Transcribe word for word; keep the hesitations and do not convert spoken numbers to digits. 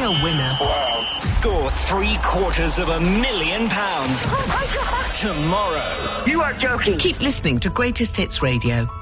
a winner. Wow. Score three quarters of a million pounds. Oh, my God. Tomorrow. You are joking. Keep listening to Greatest Hits Radio.